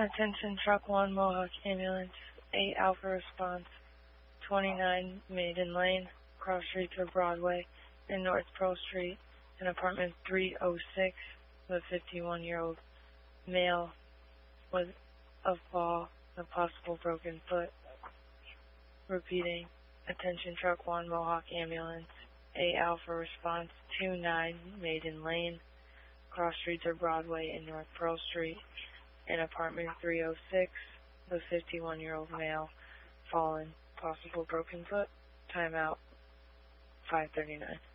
Attention Truck 1 Mohawk Ambulance, 8 Alpha Response, 29 Maiden Lane, cross streets of Broadway and North Pearl Street, in apartment 306, the 51-year-old male with a fall, a possible broken foot. Repeating, attention Truck 1 Mohawk Ambulance, 8 Alpha Response, 29 Maiden Lane, cross streets of Broadway and North Pearl Street, in apartment 306, the 51-year-old male, fallen, possible broken foot, timeout, 5:39.